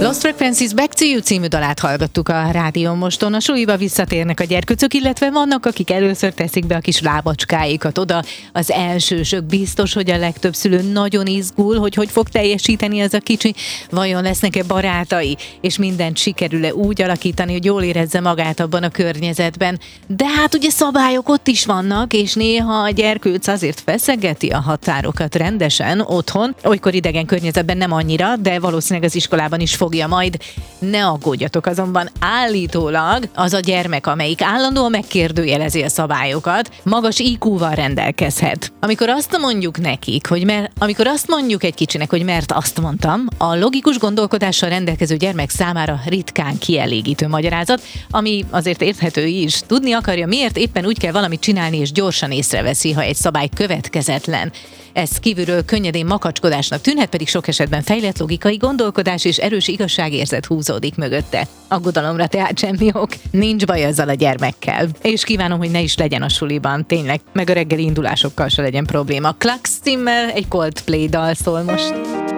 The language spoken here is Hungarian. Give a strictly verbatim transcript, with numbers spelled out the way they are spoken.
Lost Frequencies Back to You című dalát hallgattuk a Rádión Moston. A suliba visszatérnek a gyerkőcök, illetve vannak, akik először teszik be a kis lábacskáikat oda. Az elsősök, biztos, hogy a legtöbb szülő nagyon izgul, hogy hogy fog teljesíteni ez a kicsi, vajon lesznek-e barátai, és mindent sikerül-e úgy alakítani, hogy jól érezze magát abban a környezetben. De hát ugye szabályok ott is vannak, és néha a gyerkőc azért feszegeti a határokat rendesen otthon, olykor idegen környezetben nem annyira, de valószínűleg az iskolában is fogja majd. Ne aggódjatok, azonban állítólag az a gyermek, amelyik állandóan megkérdőjelezi a szabályokat, magas í kúval rendelkezhet. Amikor azt mondjuk nekik, hogy mert, amikor azt mondjuk egy kicsinek, hogy mert azt mondtam, a logikus gondolkodással rendelkező gyermek számára ritkán kielégítő magyarázat, ami azért érthető is. Tudni akarja, miért éppen úgy kell valamit csinálni, és gyorsan észreveszi, ha egy szabály következetlen. Ez kívülről könnyedén makacskodásnak tűnhet, pedig sok esetben fejlett logikai gondolkodás és erős igazságérzet húzódik mögötte. Aggodalomra tehát semmi ok, nincs baj azzal a gyermekkel. És kívánom, hogy ne is legyen a suliban, tényleg, meg a reggeli indulásokkal se legyen probléma. Klax címmel egy Coldplay dal szól most.